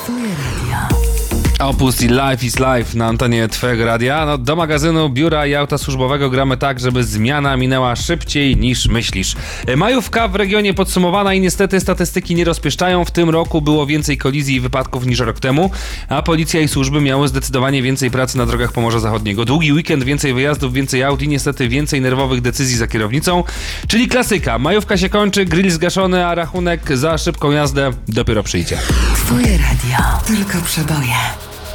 Twoje radio. Opus i Life is Life na antenie Twojego radia. No, do magazynu, biura i auta służbowego gramy tak, żeby zmiana minęła szybciej niż myślisz. Majówka w regionie podsumowana i niestety statystyki nie rozpieszczają. W tym roku było więcej kolizji i wypadków niż rok temu, a policja i służby miały zdecydowanie więcej pracy na drogach Pomorza Zachodniego. Długi weekend, więcej wyjazdów, więcej aut i niestety więcej nerwowych decyzji za kierownicą. Czyli klasyka. Majówka się kończy, grill zgaszony, a rachunek za szybką jazdę dopiero przyjdzie. Twoje radio. Tylko przeboje.